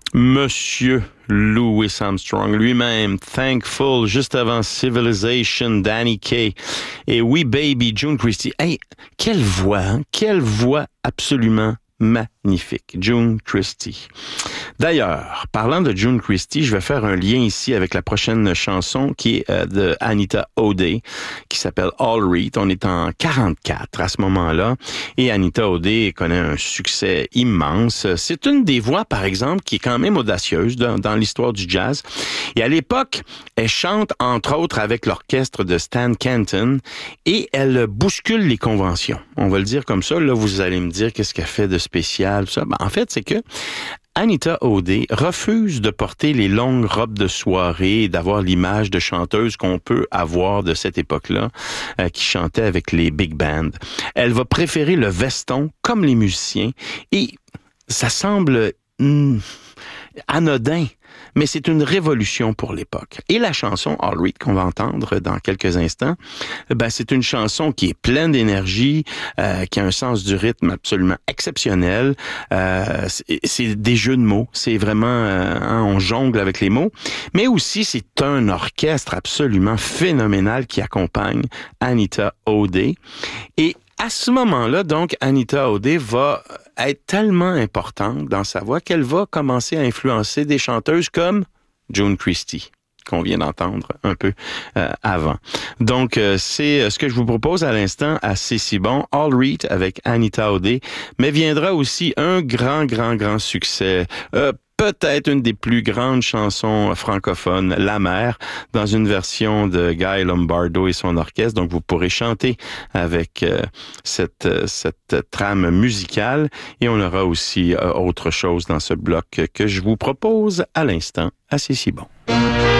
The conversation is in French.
Monsieur Louis Armstrong lui-même, Thankful, juste avant Civilization, Danny Kaye et We Baby, June Christy. Hey, quelle voix, hein? Quelle voix absolument magnifique, June Christy. D'ailleurs, parlant de June Christy, je vais faire un lien ici avec la prochaine chanson qui est de Anita O'Day, qui s'appelle All Right. On est en 44 à ce moment-là, et Anita O'Day connaît un succès immense. C'est une des voix, par exemple, qui est quand même audacieuse dans l'histoire du jazz. Et à l'époque, elle chante, entre autres, avec l'orchestre de Stan Kenton, et elle bouscule les conventions. On va le dire comme ça. Là, vous allez me dire qu'est-ce qu'elle fait de spécial, ça. Ben, en fait, c'est que Anita O'Day refuse de porter les longues robes de soirée et d'avoir l'image de chanteuse qu'on peut avoir de cette époque-là, qui chantait avec les big bands. Elle va préférer le veston comme les musiciens, et ça semble anodin, mais c'est une révolution pour l'époque. Et la chanson All Right qu'on va entendre dans quelques instants, ben c'est une chanson qui est pleine d'énergie, qui a un sens du rythme absolument exceptionnel. C'est des jeux de mots, c'est vraiment on jongle avec les mots, mais aussi c'est un orchestre absolument phénoménal qui accompagne Anita O'Day. Et à ce moment-là, donc, Anita O'Day va être tellement importante dans sa voix qu'elle va commencer à influencer des chanteuses comme June Christy, qu'on vient d'entendre un peu avant. Donc, c'est ce que je vous propose à l'instant, assez si bon, All Right avec Anita O'Day, mais viendra aussi un grand succès, peut-être une des plus grandes chansons francophones, La Mer, dans une version de Guy Lombardo et son orchestre. Donc, vous pourrez chanter avec cette trame musicale. Et on aura aussi autre chose dans ce bloc que je vous propose à l'instant. Assez si bon.